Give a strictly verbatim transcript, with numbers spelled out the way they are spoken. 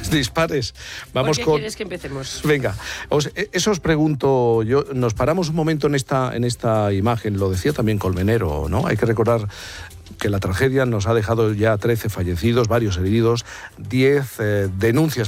dispares. Vamos ¿Por qué con... quieres que empecemos? Venga, os, eso os pregunto yo. Nos paramos un momento en esta, en esta imagen, lo decía también Colmenero, ¿no? Hay que recordar que la tragedia nos ha dejado ya trece fallecidos, varios heridos, diez eh, denuncias